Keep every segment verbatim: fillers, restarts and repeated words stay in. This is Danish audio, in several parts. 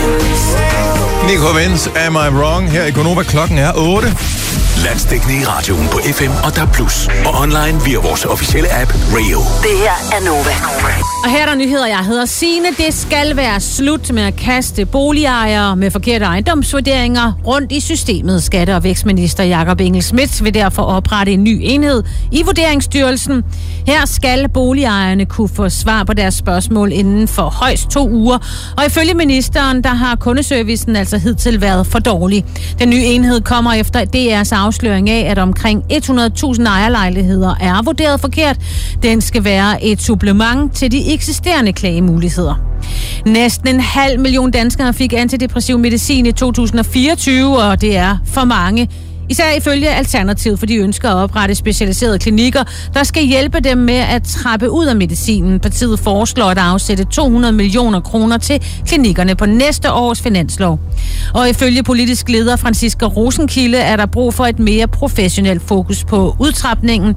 Nico Vince, Am I Wrong? Her i Gonova. Klokken er otte. Landsdækkende i radioen på F M og D A B plus, og online via vores officielle app Rio. Det her er Nova. Og her er der nyheder. Jeg hedder Signe. Det skal være slut med at kaste boligejere med forkerte ejendomsvurderinger rundt i systemet. Skatte- og vækstminister Jakob Engel-Schmidt vil derfor oprette en ny enhed i Vurderingsstyrelsen. Her skal boligejerne kunne få svar på deres spørgsmål inden for højst to uger. Og ifølge ministeren, der har kundeservicen altså hidtil været for dårlig. Den nye enhed kommer efter D R's afsløring af, at omkring hundrede tusind ejerlejligheder er vurderet forkert. Den skal være et supplement til de eksisterende klagemuligheder. Næsten en halv million danskere fik antidepressiv medicin i to tusind fireogtyve, og det er for mange. Især ifølge Alternativet, for de ønsker at oprette specialiserede klinikker, der skal hjælpe dem med at trappe ud af medicinen. Partiet foreslår at afsætte to hundrede millioner kroner til klinikkerne på næste års finanslov. Og ifølge politisk leder Franciska Rosenkilde er der brug for et mere professionelt fokus på udtrapningen,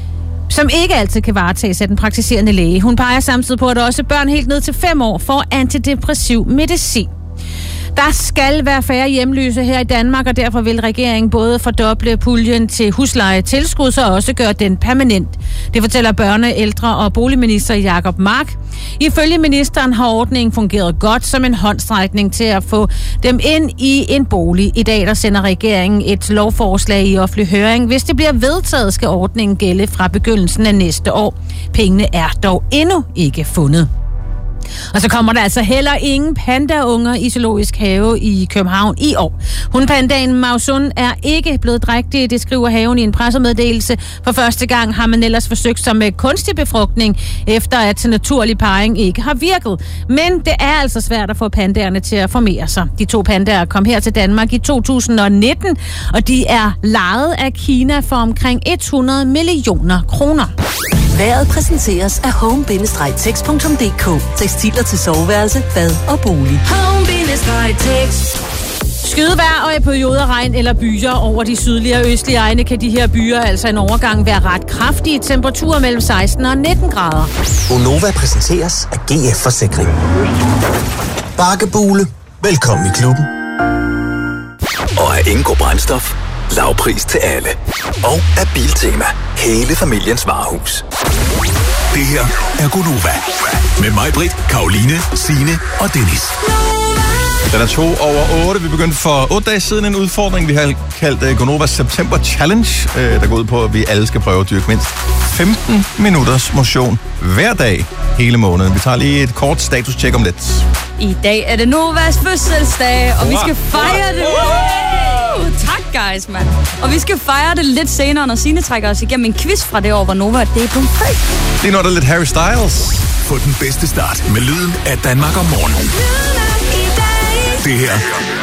som ikke altid kan varetages af den praktiserende læge. Hun peger samtidig på, at også børn helt ned til fem år får antidepressiv medicin. Der skal være færre hjemløse her i Danmark, og derfor vil regeringen både fordoble puljen til huslejetilskud, så også gøre den permanent. Det fortæller børne-, ældre- og boligminister Jacob Mark. Ifølge ministeren har ordningen fungeret godt som en håndstrækning til at få dem ind i en bolig. I dag der sender regeringen et lovforslag i offentlig høring. Hvis det bliver vedtaget, skal ordningen gælde fra begyndelsen af næste år. Pengene er dog endnu ikke fundet. Og så kommer der altså heller ingen pandaunger i Zoologisk Have i København i år. Hundpandaen Mausun er ikke blevet drægtig, det skriver haven i en pressemeddelelse. For første gang har man ellers forsøgt sig med kunstig befrugtning, efter at naturlig parring ikke har virket. Men det er altså svært at få pandaerne til at formere sig. De to pandaer kom her til Danmark i to tusind nitten, og de er lejet af Kina for omkring hundrede millioner kroner. Vejret præsenteres af home bindestreg text punktum d k. Tekstiler til soveværelse, bad og bolig. home bindestreg text. Skydevejr og i perioder regn eller byer over de sydlige og østlige egne kan de her byer altså en overgang være ret kraftige. Temperaturer mellem seksten og nitten grader. Gonova præsenteres af G F Forsikring. Bakkebule. Velkommen i klubben. Og af Ingo Brændstof. Lavpris til alle. Og af Biltema. Hele familiens varehus. Det her er Gonova. Med mig, Britt, Karoline, Signe og Dennis. Den er to over otte. Vi begyndte for otte dage siden en udfordring, vi har kaldt uh, Gonovas September Challenge, uh, der går ud på, at vi alle skal prøve at dyrke mindst femten minutters motion hver dag hele måneden. Vi tager lige et kort status-check om lidt. I dag er det Novas fødselsdag, og vi skal fejre det. Uh, tak, guys, mand. Og vi skal fejre det lidt senere, når Signe trækker os igennem en quiz fra det år, hvor Nova det er på født. Lige når der er lidt Harry Styles. Få den bedste start med lyden af Danmark om morgenen. Det her